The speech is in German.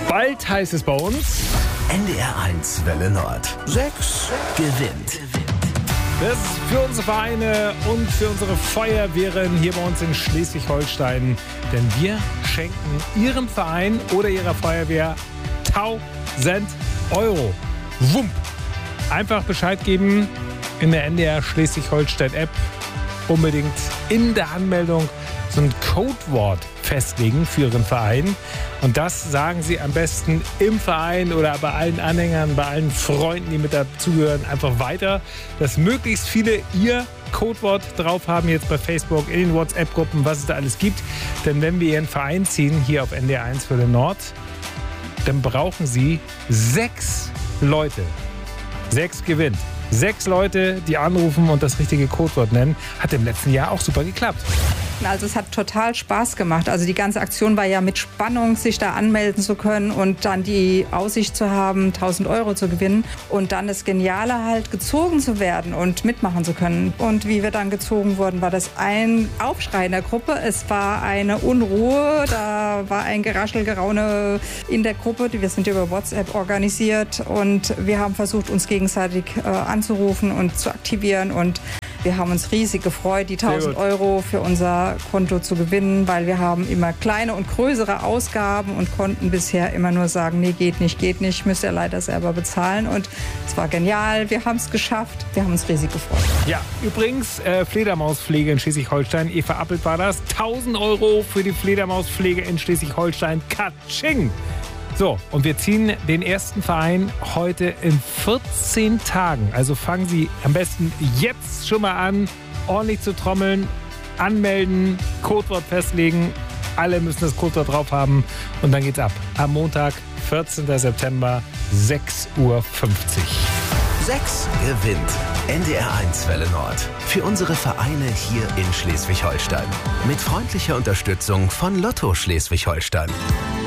Bald heißt es bei uns NDR1 Welle Nord. 6 gewinnt. Das ist für unsere Vereine und für unsere Feuerwehren hier bei uns in Schleswig-Holstein. Denn wir schenken Ihrem Verein oder Ihrer Feuerwehr 1000 Euro. Wump! Einfach Bescheid geben in der NDR Schleswig-Holstein-App. Unbedingt in der Anmeldung so ein Codewort festlegen für Ihren Verein. Und das sagen Sie am besten im Verein oder bei allen Anhängern, bei allen Freunden, die mit dazugehören, einfach weiter, dass möglichst viele Ihr Codewort drauf haben, jetzt bei Facebook, in den WhatsApp-Gruppen, was es da alles gibt. Denn wenn wir Ihren Verein ziehen, hier auf NDR1 Welle Nord, dann brauchen Sie 6 Leute. 6 gewinnt. 6 Leute, die anrufen und das richtige Codewort nennen. Hat im letzten Jahr auch super geklappt. Also es hat total Spaß gemacht. Also die ganze Aktion war ja mit Spannung, sich da anmelden zu können und dann die Aussicht zu haben, 1000 Euro zu gewinnen. Und dann das Geniale halt, gezogen zu werden und mitmachen zu können. Und wie wir dann gezogen wurden, war das ein Aufschrei in der Gruppe. Es war eine Unruhe, da war ein Geraschel, Geraune in der Gruppe. Wir sind über WhatsApp organisiert und wir haben versucht, uns gegenseitig anzurufen und zu aktivieren. Und wir haben uns riesig gefreut, die 1000 Euro für unser Konto zu gewinnen, weil wir haben immer kleine und größere Ausgaben und konnten bisher immer nur sagen, nee, geht nicht, müsst ihr leider selber bezahlen. Und es war genial, wir haben es geschafft, wir haben uns riesig gefreut. Ja, übrigens, Fledermauspflege in Schleswig-Holstein, Eva Appelt war das, 1000 Euro für die Fledermauspflege in Schleswig-Holstein, Katsching! So, und wir ziehen den ersten Verein heute in 14 Tagen. Also fangen Sie am besten jetzt schon mal an, ordentlich zu trommeln, anmelden, Codewort festlegen. Alle müssen das Codewort drauf haben und dann geht's ab. Am Montag, 14. September, 6:50 Uhr. 6 gewinnt. NDR1 Welle Nord. Für unsere Vereine hier in Schleswig-Holstein. Mit freundlicher Unterstützung von Lotto Schleswig-Holstein.